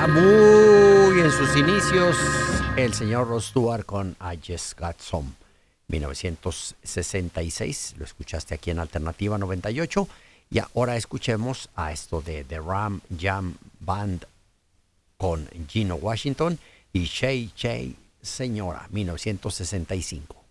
muy en sus inicios, el señor Rod Stewart con I Just Got Some, 1966. Lo escuchaste aquí en Alternativa 98. Y ahora escuchemos a esto de The Ram Jam Band con Gino Washington y Shay Shay Señora, 1965.